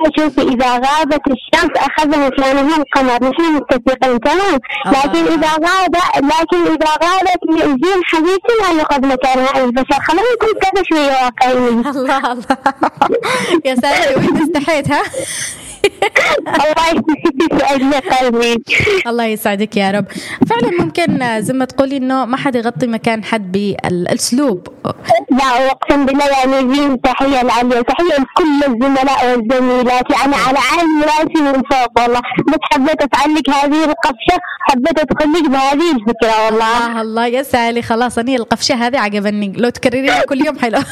شوفي إذا غابت الشمس أخذنا مكانها القمر، نحن متفقين تمام. لكن إذا غابت زين حبيبتي لا يأخذ مكانها البشر. خلينا نكون كذا شوية واقعيين. الله الله يا سالي وين استحيت ها. الله يسعدك قلبي. الله يسعدك يا رب. فعلا ممكن زي ما تقولي انه ما حد يغطي مكان حد بالاسلوب. لا اقسم بالله يعني زين، تحيه العاليه، تحيه لكل الزملاء والزميلات يعني على عيني راسي من فوق والله. بس حبيت افعلك هذه القفشه، حبيت ادخلك بهذه الفكره والله. الله يا سالي خلاص اني القفشه هذه عجبني، لو تكرريها كل يوم حلو.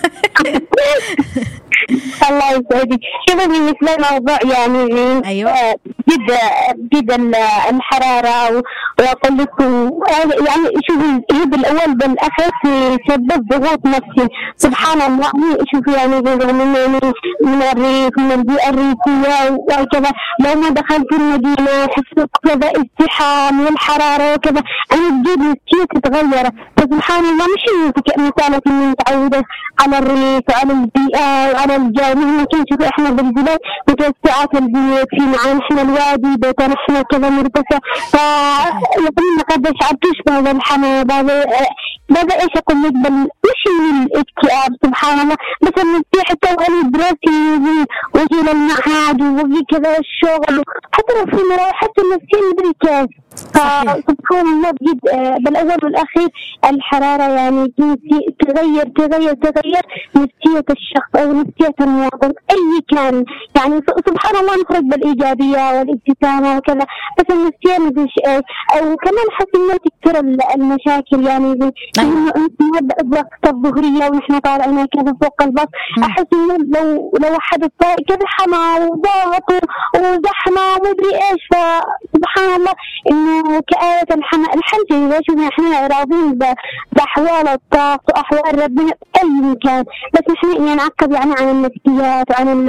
الله يسعدك. شوفي بالنسبه للموضوع يعني أيوة. جدا الحراره واقول لكم يعني شوفي هي بالاول بالاخر تسبب ضغوط نفسي سبحان الله. شوفي يعني من الريف، من البيئه الريفيه وكذا، لو ما دخلت المدينه حسيت كذا ازدحام والحراره وكذا، انا بجد نفسيتي تتغير. فسبحان الله مش مثالك اني متعوده على الريف وعلى البيئه وعلى الجو. مهما كنت احنا بالبلاد متوسعات البيوت، في معانا احنا الوادي بيتنا احنا كذا مرتفع، فيقولنا قد شعرتوش بهذا الحمى بهذا ايش اقول لك مش من الاكتئاب سبحان الله، بس النفسية حتى وانا دراسي وجي للمعهد وجي كذا الشغل، حتى لو في مراوح حتى النفسية مدري كيف. سبحان الله بجد بالاول والاخير الحرارة يعني تغير نفسية الشخص او نفسية المواطن اي كان. يعني سبحان الله نخرج بالايجابية والابتسامة وكذا، بس النفسية مدري ايش. او كمان حاسة انه تكثر المشاكل يعني نبدأ الضغط الظهرية ونحن طالعين كذا فوق الباص، احس انه لو حدث كذا حما وضغط وزحمة ومدري ايش. فسبحان الله انه كآية الحمد شوفنا احنا راضين باحوال الطاقة واحوال ربنا اي مكان، بس نحن نعقب يعني عن النفسيات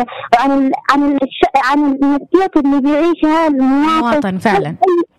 عن النفسيات اللي بيعيشها المواطن فعلا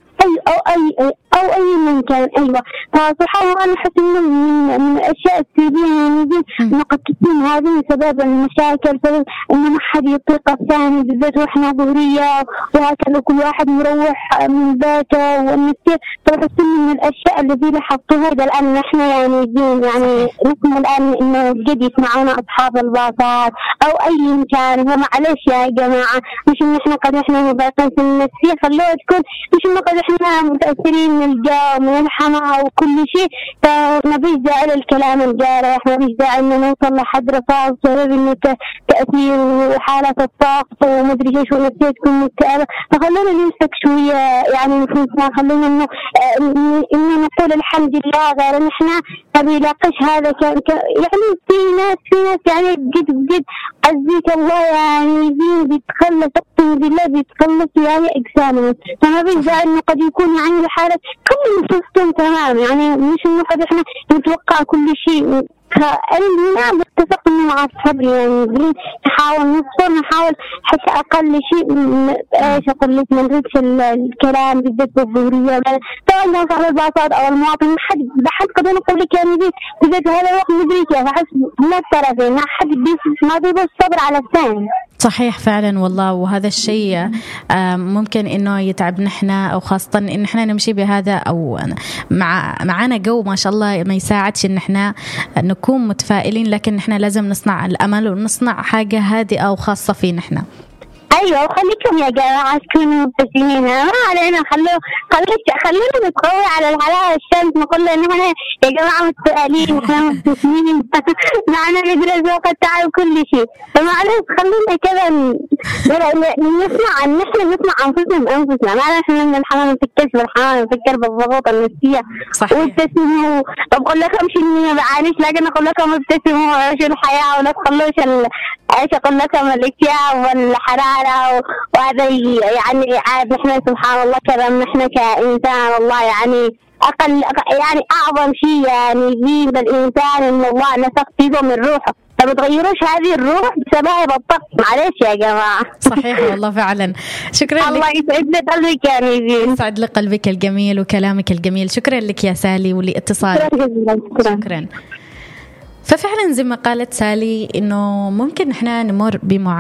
أي من كان. أيوة فسبحان الله أنا أحس إنه من الأشياء السلبية يعني إنه قد تكون هذه سبب المشاكل، سبب إنه ما حد يطيق الثاني بالذات وإحنا ظهرية وهكذا كل واحد مروح من بيته والنفسية. فبحس من الأشياء التي لاحظتها الآن نحن يعني نحن الآن إنه جد يسمعونا أصحاب الباصات أو أي مكان. ومعلش يا جماعة مش إن إحنا قد إحنا مباطن في النفسية، خلوها تكون مش إنه قد إحنا متأثرين من الجو من الحماة وكل شيء، فما بيش داعي للكلام الجارح، ما بيش داعي إنه نوصل لحد رصاص بسبب إنه تأثير وحالة الطاقة ومدري إيش ونفسية تكون مكتئبة. فخلونا نمسك شوية يعني نفوسنا، خلونا إنه نقول الحمد لله. غير إن إحنا ما بيلاقيش هذا يعني في ناس يعني جد عزيك الله يعني بيتخلص أقسم بالله بيتخلص يعني أجسامهم. فما بيش داعي إنه قد يكون يعني حالة كل نفوسهم تمام، يعني مش إنه قد إحنا نتوقع كل شيء. أنا بتفق مع الصبر يعني نحاول نصبر، نحاول حتى أقل شيء إيش أقول لك من رتش الكلام بالذات بالظهرية سواء صاحب الباصات أو المواطن. بحد قد نقول لك يعني بالذات هذا الوقت مدري كيف أحس من الطرفين ما حد ما بيبص الصبر على الثاني. صحيح فعلا والله. وهذا الشيء ممكن إنه يتعب نحنا أو خاصة إن إحنا نمشي بهذا أو معنا جو ما شاء الله ما يساعدش إن إحنا نكون متفائلين، لكن إحنا لازم نصنع الأمل ونصنع حاجة هادئة وخاصة فينا إحنا. ايوه وخليكم يا جماعه تكونوا مبتسمين، ما علينا خلونا نتقوي على الحلاوه الشمس، نقول له انه يا جماعه متفائلين احنا مبتسمين معنا ندرس وقت تعب كل شيء. فمعلش خلونا كذا نسمع انفسنا بانفسنا، ما احنا من الحمام نفكرش بالحمام نفكر بالضغوط النفسيه وابتسموا. بقول لكم شيء ما بعانيش، لكن اقول لكم ابتسموا وعيشوا الحياه ولا تخلوش ايش اقول لكم الاكتئاب والحراره وهذا يعني عاد نحن سبحان الله كذا نحن كإنسان والله يعني أقل يعني أعظم شيء يعني يجيب الإنسان إن الله نسخ فيه من روحه، فبتغيروش هذه الروح بسبب الطقس. معلش يا جماعة. صحيح والله فعلا. شكرا الله يسعد لي قلبك يا نيفين. يسعد لي قلبك الجميل وكلامك الجميل. شكرا لك يا سالي ولاتصالك. شكرا. ففعلا زي ما قالت سالي إنه ممكن إحنا نمر